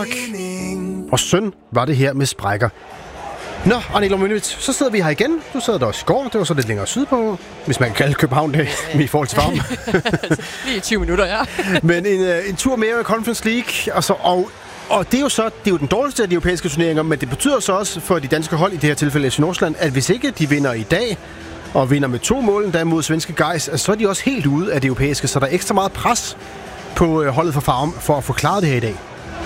Og søn var det her med sprækker. Nå, Arne Lomønitz, så sidder vi her igen. Du sad der også i går. Det var så lidt længere sydpå, hvis man kan kalde København det, i forhold til varme. Lige 20 minutter, ja. Men en tur mere i Conference League, og det er jo den dårligste af de europæiske turneringer, men det betyder så også for de danske hold, i det her tilfælde FC Nordsjælland, at hvis ikke de vinder i dag, og vinder med 2 mål, der mod svenske Gais, så er de også helt ude af det europæiske, så der er ekstra meget pres på holdet for Farum for at få klaret det her i dag.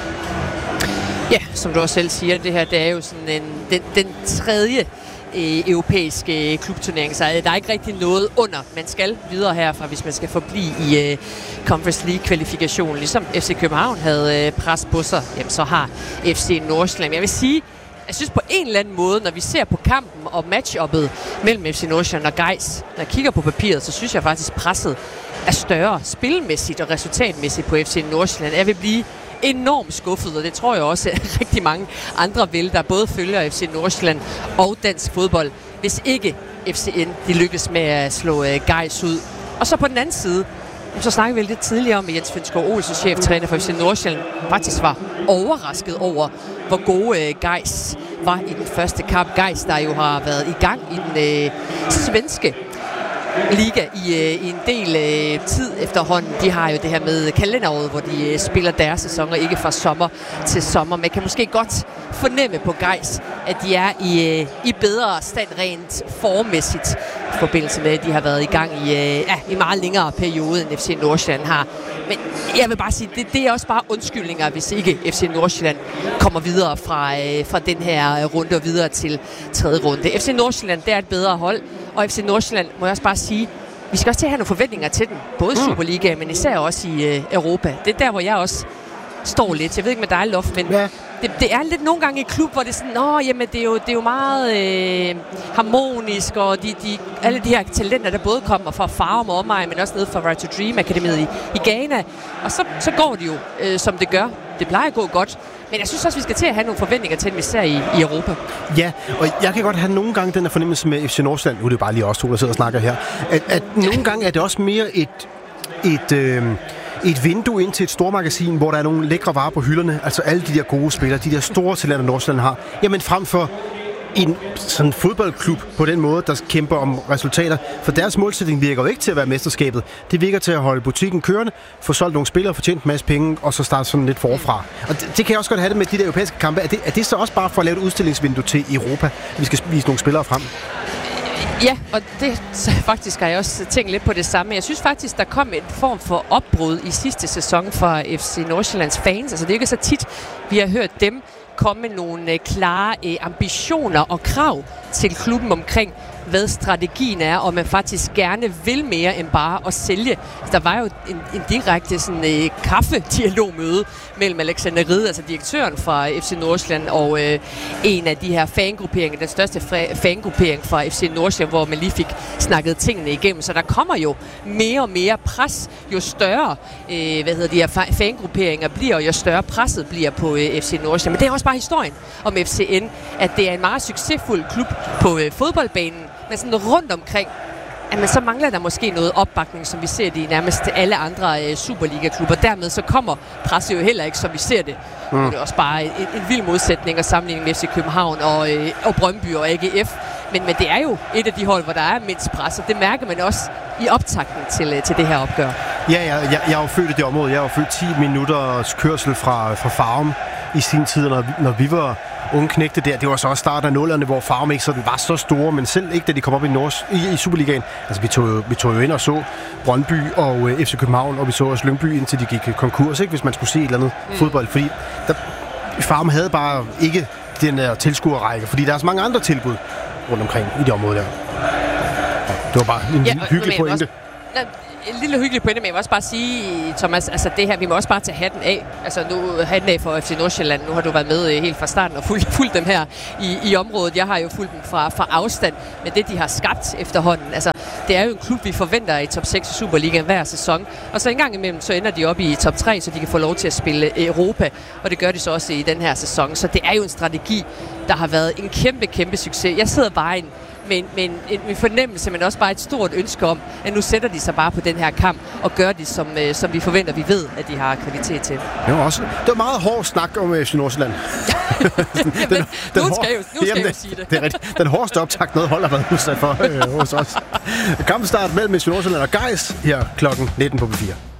Ja, som du også selv siger, det her det er jo sådan den tredje europæiske klubturnering, så der er ikke rigtig noget under. Man skal videre herfra, hvis man skal forblive i Conference League-kvalifikationen. Ligesom FC København havde pres på sig, jamen, så har FC Nordsjælland. Jeg vil sige, jeg synes på en eller anden måde, når vi ser på kampen og match-uppet mellem FC Nordsjælland og Gais, når jeg kigger på papiret, så synes jeg faktisk, presset er større spilmæssigt og resultatmæssigt på FC Nordsjælland. Jeg vil blive enormt skuffet, og det tror jeg også rigtig mange andre vil, der både følger FC Nordsjælland og dansk fodbold, hvis ikke FCN de lykkes med at slå Gais ud. Og så på den anden side, så snakkede vi lidt tidligere om, at Jens Fensgaard Olsen, cheftræner for FC Nordsjælland, faktisk var overrasket over, hvor gode Gais var i den første kamp. Gais, der jo har været i gang i den svenske liga i en del tid efterhånden. De har jo det her med kalenderåret, hvor de spiller deres sæsoner ikke fra sommer til sommer. Man kan måske godt fornemme på Gais, at de er i bedre stand rent formmæssigt i forbindelse med, at de har været i gang i meget længere periode, end FC Nordsjælland har. Men jeg vil bare sige, det er også bare undskyldninger, hvis ikke FC Nordsjælland kommer videre fra den her runde og videre til tredje runde. FC Nordsjælland, det er et bedre hold, og FC Nordsjælland, må jeg også bare sige, vi skal også til at have nogle forventninger til den. Både i Superliga, men især også i Europa. Det er der, hvor jeg også står lidt. Jeg ved ikke med dig, Lof, men ja. Det er lidt nogle gange i klub, hvor det er sådan, jamen det er jo meget harmonisk, og alle de her talenter, der både kommer fra Farum og omegn, men også nede fra Right to Dream Akademiet i Ghana. Og så går det jo, som det gør. Det plejer at gå godt. Men jeg synes også, vi skal til at have nogle forventninger til, især i Europa. Ja, og jeg kan godt have nogle gange den her fornemmelse med FC Nordsjælland. Nu er det bare lige os to, der sidder og snakker her. At nogle gange er det også mere et vindue ind til et stormagasin, hvor der er nogle lækre varer på hylderne. Altså alle de der gode spillere, de der store talenter, Nordsjælland har. Jamen frem for en sådan fodboldklub på den måde, der kæmper om resultater. For deres målsætning virker jo ikke til at være mesterskabet. Det virker til at holde butikken kørende, få solgt nogle spillere, få tjent en masse penge, og så starte sådan lidt forfra. Og det kan jeg også godt have det med de der europæiske kampe. Er det så også bare for at lave et udstillingsvindue til Europa? Vi skal vise nogle spillere frem. Ja, og det faktisk har jeg også tænkt lidt på det samme. Jeg synes faktisk, der kom en form for opbrud i sidste sæson fra FC Nordsjællands fans. Altså det er ikke så tit, vi har hørt dem komme med nogle klare ambitioner og krav til klubben omkring, hvad strategien er, og man faktisk gerne vil mere end bare at sælge. Der var jo en direkte sådan, kaffedialogmøde mellem Alexander Ride, altså direktøren fra FC Nordsjælland, og en af de her fangrupperinger, den største fangruppering fra FC Nordsjælland, hvor man lige fik snakket tingene igennem. Så der kommer jo mere og mere pres, jo større de her fangrupperinger bliver, og jo større presset bliver på FC Nordsjælland. Men det er også bare historien om FCN, at det er en meget succesfuld klub på fodboldbanen, men sådan rundt omkring, men så mangler der måske noget opbakning, som vi ser det i nærmest alle andre Superliga-klubber. Dermed så kommer presset jo heller ikke, som vi ser det. Det er også bare en vild modsætning og sammenligning med FC København og Brøndby og AGF. Men det er jo et af de hold, hvor der er mindst pres, og det mærker man også i optakten til det her opgør. Ja, jeg er jo født i det område. Jeg er jo født 10 minutters kørsel fra Farum i sin tid, når vi var unge knægte der. Det var så også starten af 0'erne, hvor Farum ikke sådan var så store, men selv ikke, da de kom op i Superligaen. Altså, vi tog jo ind og så Brøndby og FC København, og vi så også Lyngby, indtil de gik konkurs, ikke, hvis man skulle se et eller andet fodbold. Fordi Farum havde bare ikke den der tilskuerrække, fordi der er så mange andre tilbud rundt omkring i det område der. Det var bare en hyggelig pointe. En lille hyggelig pointe, men jeg vil også bare sige, Thomas, altså det her, vi må også bare tage hatten af. Altså nu hatten af for FC Nordsjælland. Nu har du været med helt fra starten og fulgt dem her i området. Jeg har jo fulgt dem fra afstand med det, de har skabt efterhånden. Altså det er jo en klub, vi forventer i top 6 i Superligaen hver sæson. Og så en gang imellem, så ender de op i top 3, så de kan få lov til at spille Europa. Og det gør de så også i den her sæson. Så det er jo en strategi, der har været en kæmpe succes. Jeg sidder bare med en fornemmelse, men også bare et stort ønske om, at nu sætter de sig bare på den her kamp og gøre det, som vi forventer, vi ved, at de har kvalitet til. Det var meget hård snak om FC Nordsjælland. Nu skal jeg jo sige det. Det er rigtigt. Den hårdeste optakt, noget hold har været udsat for hos os. Kampstart mellem FC Nordsjælland og Gais her klokken 19 på P4.